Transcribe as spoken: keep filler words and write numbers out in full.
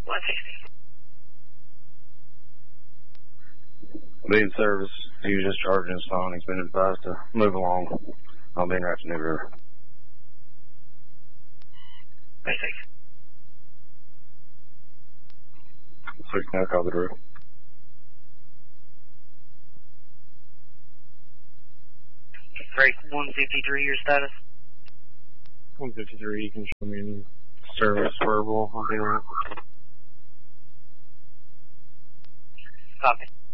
one sixty. Being service, he was just charging his phone. He's been advised to move along. I'll be in Raptor New River. one six. six now, call the drill. Break one fifty-three, your status? one fifty-three, you can show me in service verbal. I'll be around. Copy.